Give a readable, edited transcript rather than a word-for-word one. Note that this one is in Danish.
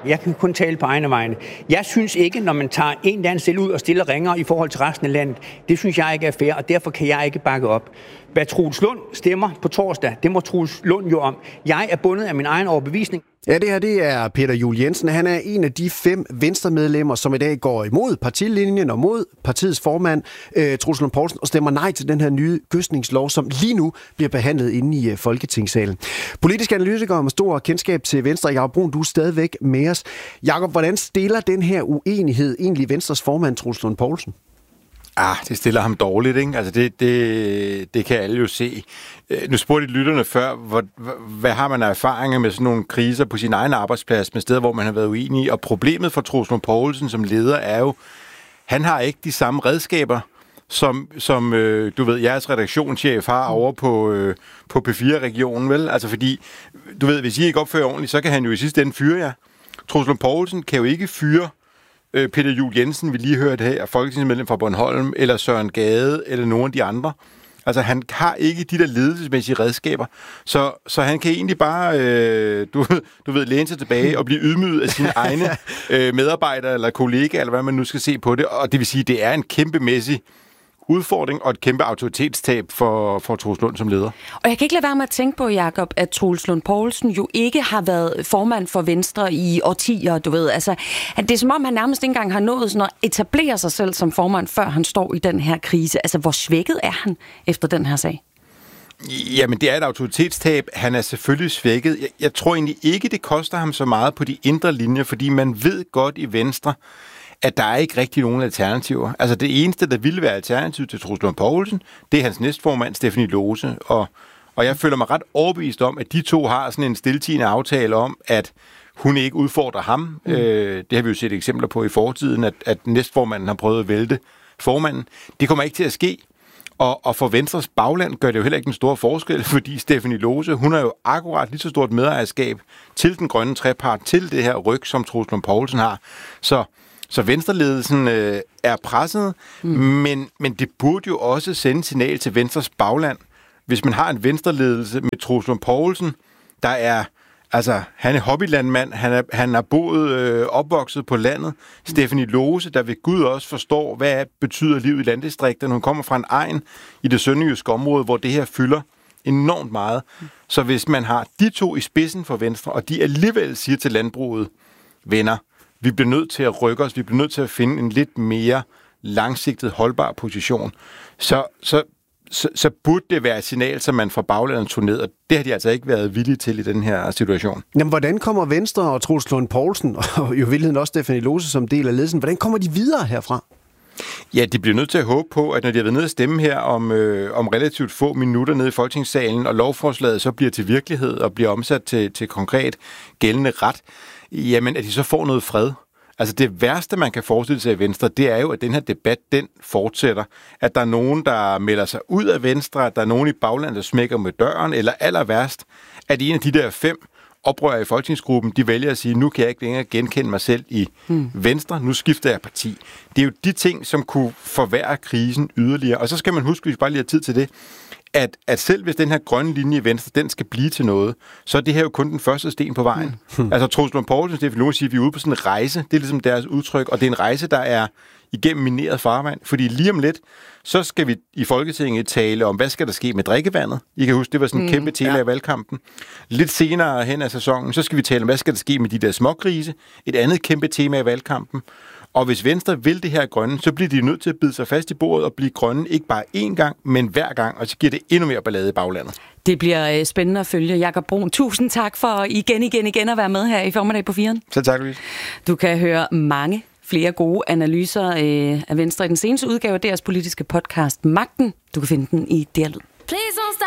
Jeg kan kun tale på egne vegne. Jeg synes ikke, når man tager en eller anden selv ud og stiller ringere i forhold til resten af landet, det synes jeg ikke er fair, og derfor kan jeg ikke bakke op. Hvad Troels Lund stemmer på torsdag, det må Troels Lund jo om. Jeg er bundet af min egen overbevisning. Ja, det her det er Peter Juel Jensen. Han er en af de 5 Venstremedlemmer, som i dag går imod partilinjen og mod partiets formand, Troels Lund Poulsen, og stemmer nej til den her nye gødskningslov, som lige nu bliver behandlet inde i Folketingssalen. Politisk analytiker med stor kendskab til Venstre, Jakob Bruun, du er stadigvæk med os. Jakob, hvordan stiller den her uenighed egentlig Venstres formand, Troels Lund Poulsen? Det stiller ham dårligt, ikke? Altså det kan alle jo se. Nu spurgte lytterne før, hvad har man af erfaringer med sådan nogle kriser på sin egen arbejdsplads, med steder, hvor man har været uenig. Og problemet for Troels Lund Poulsen som leder er jo, han har ikke de samme redskaber, som du ved, jeres redaktionschef har over på P4-regionen, vel? Altså fordi, du ved, hvis I ikke opfører ordentligt, så kan han jo i sidste ende fyre jer. Troels Lund Poulsen kan jo ikke fyre Peter Juel Jensen, vi lige hørte her, folketingsmedlem fra Bornholm, eller Søren Gade, eller nogen af de andre. Altså, han har ikke de der ledelsesmæssige redskaber, så han kan egentlig bare, du ved, læne sig tilbage og blive ydmyget af sine egne medarbejdere eller kollegaer, eller hvad man nu skal se på det. Og det vil sige, det er en kæmpemæssig udfordring og et kæmpe autoritetstab for Troels Lund som leder. Og jeg kan ikke lade være med at tænke på, Jakob, at Troels Lund Poulsen jo ikke har været formand for Venstre i årtier, du ved. Altså, det er som om, han nærmest ikke engang har nået sådan at etablere sig selv som formand, før han står i den her krise. Altså, hvor svækket er han efter den her sag? Jamen, det er et autoritetstab. Han er selvfølgelig svækket. Jeg tror egentlig ikke, det koster ham så meget på de indre linjer, fordi man ved godt i Venstre, at der er ikke rigtig nogen alternativer. Altså det eneste, der ville være alternativ til Troels Lund Poulsen, det er hans næstformand, Stephanie Lose. Og jeg føler mig ret overbevist om, at de to har sådan en stiltiende aftale om, at hun ikke udfordrer ham. Det har vi jo set eksempler på i fortiden, at næstformanden har prøvet at vælte formanden. Det kommer ikke til at ske. Og for Venstres bagland gør det jo heller ikke en stor forskel, fordi Stephanie Lose, hun har jo akkurat lige så stort medejerskab til den grønne trepart, til det her ryg, som Troels Lund Poulsen har. Så venstreledelsen er presset, men det burde jo også sende signal til Venstres bagland, hvis man har en venstreledelse med Troels Lund Poulsen, der er, altså, han er hobbylandmand, han er boet, opvokset på landet. Stephanie Lose, der ved Gud også forstår, hvad betyder livet i landdistrikterne. Hun kommer fra en egn i det sønderjyske område, hvor det her fylder enormt meget. Så hvis man har de to i spidsen for Venstre, og de alligevel siger til landbruget, venner, vi bliver nødt til at rykke os, vi bliver nødt til at finde en lidt mere langsigtet, holdbar position, så burde det være et signal, som man fra baglandet tog ned, og det har de altså ikke været villige til i den her situation. Jamen, hvordan kommer Venstre og Troels Lund Poulsen, og i virkeligheden også Stephanie Lose som del af ledelsen, hvordan kommer de videre herfra? Ja, de bliver nødt til at håbe på, at når de har været nede at stemme her om relativt få minutter nede i Folketingssalen, og lovforslaget så bliver til virkelighed og bliver omsat til konkret gældende ret, jamen at de så får noget fred. Altså det værste, man kan forestille sig i Venstre, det er jo, at den her debat, den fortsætter. At der er nogen, der melder sig ud af Venstre, at der er nogen i baglandet, der smækker med døren, eller aller værst, at en af de der 5 oprørere i folketingsgruppen, de vælger at sige, nu kan jeg ikke længere genkende mig selv i Venstre, nu skifter jeg parti. Det er jo de ting, som kunne forværre krisen yderligere. Og så skal man huske, hvis vi bare lige har tid til det, at selv hvis den her grønne linje i Venstre, den skal blive til noget, så er det her jo kun den første sten på vejen. Altså Troels Lund Poulsen, Stephanie Lose siger, at vi er ude på sådan en rejse. Det er ligesom deres udtryk, og det er en rejse, der er igennem mineret farvand. Fordi lige om lidt, så skal vi i Folketinget tale om, hvad skal der ske med drikkevandet. I kan huske, det var sådan et kæmpe tema i valgkampen. Lidt senere hen af sæsonen, så skal vi tale om, hvad skal der ske med de der smågrise. Et andet kæmpe tema i valgkampen. Og hvis Venstre vil det her grønne, så bliver de nødt til at bide sig fast i bordet og blive grønne, ikke bare én gang, men hver gang, og så giver det endnu mere ballade i baglandet. Det bliver spændende at følge. Jakob Bruun, tusind tak for igen at være med her i Formiddag på 4'eren. Så tak, Louise. Du kan høre mange flere gode analyser af Venstre i den seneste udgave af deres politiske podcast Magten. Du kan finde den i DR Lyd.